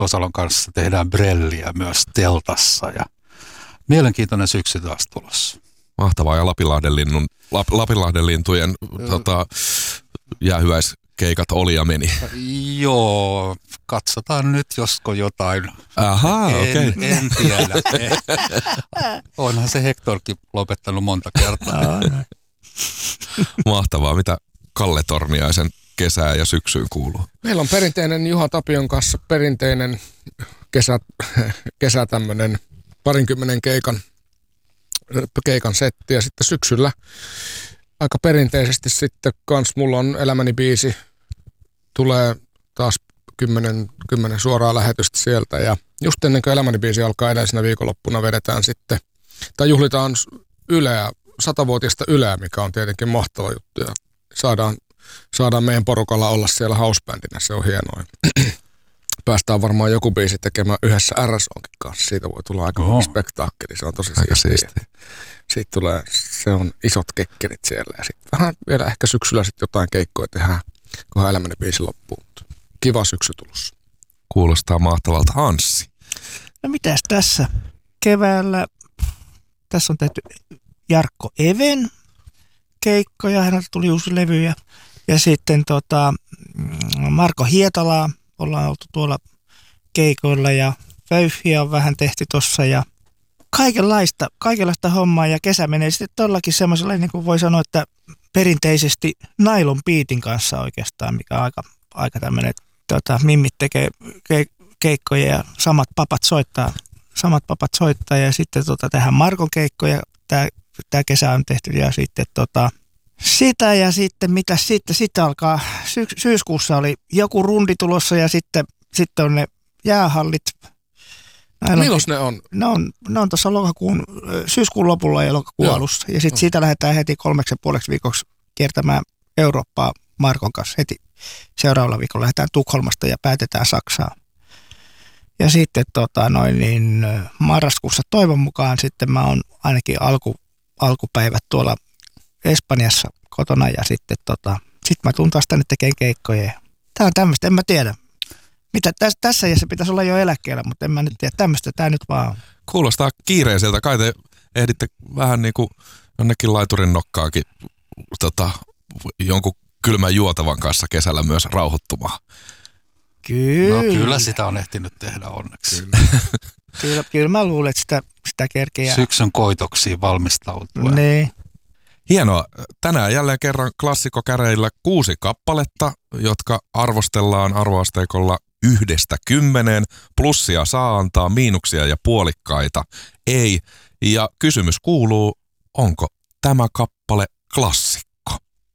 Osalon kanssa tehdään brelliä myös teltassa ja mielenkiintoinen syksy taas tulossa. Mahtavaa, ja Lapinlahden lintujen jäähyväiskeikat oli ja meni. Joo, katsotaan nyt, josko jotain. Ahaa, okei. En tiedä. Onhan se Hectorkin lopettanut monta kertaa. Mahtavaa, mitä Kalle Torniaisen kesään ja syksyyn kuuluu? Meillä on perinteinen Juha Tapion kanssa perinteinen kesä tämmöinen 20 keikan setti, ja sitten syksyllä aika perinteisesti sitten kans mulla on Elämäni biisi, tulee taas 10 suoraa lähetystä sieltä, ja just ennen kuin Elämäni biisi alkaa edellisenä viikonloppuna vedetään sitten, tai juhlitaan Yleä, 100-vuotiaista Yleä, mikä on tietenkin mahtava juttu, ja saadaan meidän porukalla olla siellä housebandina, se on hienoa. Päästään varmaan joku biisi tekemään yhdessä RSOnkin kanssa. Siitä voi tulla aika spektaakkeli, se on tosi siistiä. Siitä tulee, se on isot kekkerit siellä, ja sitten vähän vielä ehkä syksyllä sitten jotain keikkoja tehdään, kunhan Elämäni biisi loppuu. Kiva syksy tulossa. Kuulostaa mahtavalta. Anssi. No mitäs tässä? Keväällä tässä on tehty Jarkko Even keikkoja, häneltä tuli uusi levy, ja sitten Marko Hietalaa ollaan oltu tuolla keikoilla, ja Föyhiä on vähän tehty tossa, ja kaikenlaista hommaa, ja kesä menee sitten todellakin semmoisella, niin kuin voi sanoa, että perinteisesti nylon beatin kanssa oikeastaan, mikä on aika tämmöinen, mimmit tekee keikkoja ja samat papat soittaa, ja sitten tehdään Markon keikkoja, tämä kesä on tehty, ja sitten sitä, ja sitten mitä sitten alkaa, syyskuussa oli joku rundi tulossa, ja sitten on ne jäähallit. Milloin ne on? Ne on tuossa syyskuun lopulla ja lokakuun alussa. Ja sitten siitä lähdetään heti 3,5 viikoksi kiertämään Eurooppaa Markon kanssa. Heti seuraavalla viikolla lähdetään Tukholmasta ja päätetään Saksaan. Ja sitten marraskuussa toivon mukaan sitten mä oon ainakin alkupäivät tuolla Espanjassa kotona, ja sitten mä tuun taas tänne tekemään keikkoja. Tää on tämmöistä, en mä tiedä. Mitä tässä iässä pitäisi olla jo eläkkeellä, mutta en mä nyt tiedä, tämmöistä tää nyt vaan on. Kuulostaa kiireiseltä. Kai te ehditte vähän niin kuin jonnekin laiturin nokkaakin jonkun kylmän juotavan kanssa kesällä myös rauhoittumaan. Kyllä sitä on ehtinyt tehdä onneksi. Kyllä mä luulen, että sitä kerkeää. Syksyn koitoksiin valmistautua. Niin. Hienoa. Tänään jälleen kerran klassikkokäreillä 6 kappaletta, jotka arvostellaan arvoasteikolla 1–10. Plussia saa antaa, miinuksia ja puolikkaita ei. Ja kysymys kuuluu, onko tämä kappale klassikko?